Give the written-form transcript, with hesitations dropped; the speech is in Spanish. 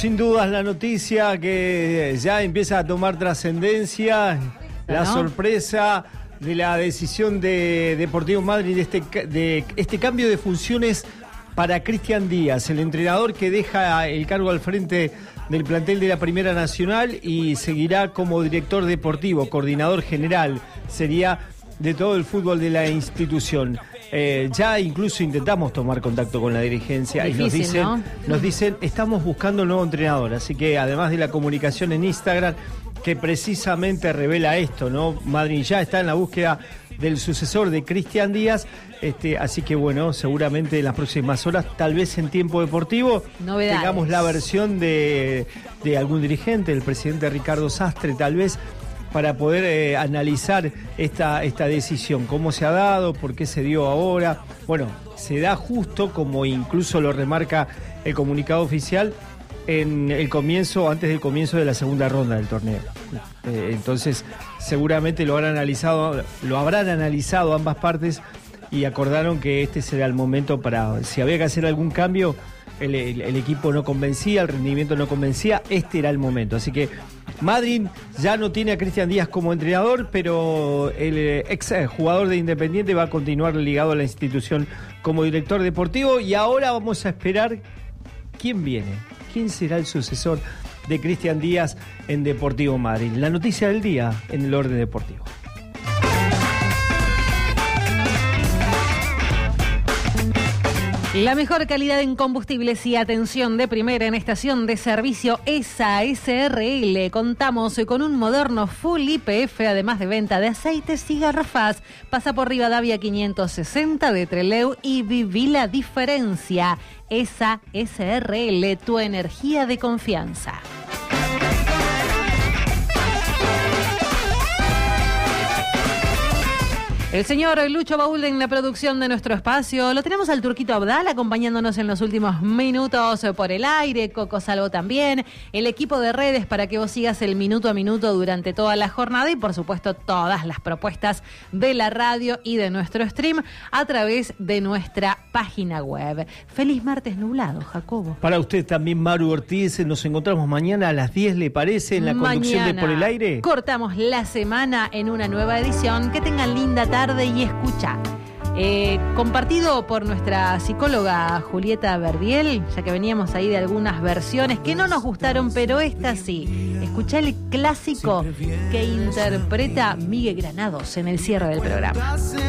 Sin dudas la noticia que ya empieza a tomar trascendencia, la sorpresa de la decisión de Deportivo Madryn de este cambio de funciones para Cristian Díaz, el entrenador que deja el cargo al frente del plantel de la Primera Nacional y seguirá como director deportivo, coordinador general, sería de todo el fútbol de la institución. Ya incluso intentamos tomar contacto con la dirigencia. Difícil, y nos dicen, estamos buscando un nuevo entrenador, así que además de la comunicación en Instagram, que precisamente revela esto, ¿no? Madryn ya está en la búsqueda del sucesor de Cristian Díaz, así que bueno, seguramente en las próximas horas, tal vez en tiempo deportivo, tengamos la versión de algún dirigente, el presidente Ricardo Sastre, tal vez, para poder analizar esta decisión, cómo se ha dado, por qué se dio ahora. Bueno, se da justo, como incluso lo remarca el comunicado oficial, en el comienzo, antes del comienzo de la segunda ronda del torneo. Entonces, seguramente lo habrán analizado ambas partes y acordaron que este será el momento para, si había que hacer algún cambio, el equipo no convencía, el rendimiento no convencía, este era el momento. Así que Madryn ya no tiene a Cristian Díaz como entrenador, pero el ex jugador de Independiente va a continuar ligado a la institución como director deportivo. Y ahora vamos a esperar quién viene, quién será el sucesor de Cristian Díaz en Deportivo Madryn. La noticia del día en el orden deportivo. La mejor calidad en combustibles y atención de primera en estación de servicio ESA SRL. Contamos con un moderno full YPF, además de venta de aceites y garrafas. Pasa por Rivadavia 560 de Trelew y viví la diferencia. ESA SRL, tu energía de confianza. El señor Lucho Baúl en la producción de nuestro espacio. Lo tenemos al Turquito Abdal acompañándonos en los últimos minutos por el aire. Coco Salvo también. El equipo de redes para que vos sigas el minuto a minuto durante toda la jornada. Y por supuesto todas las propuestas de la radio y de nuestro stream a través de nuestra página web. Feliz martes nublado, Jacobo. Para usted también, Maru Ortiz. Nos encontramos mañana a las 10, ¿le parece? En la conducción de Por el Aire. Cortamos la semana en una nueva edición. Que tengan linda tarde y escucha. Compartido por nuestra psicóloga Julieta Verdiel, ya que veníamos ahí de algunas versiones que no nos gustaron, pero esta sí. Escuchá el clásico que interpreta Miguel Granados en el cierre del programa.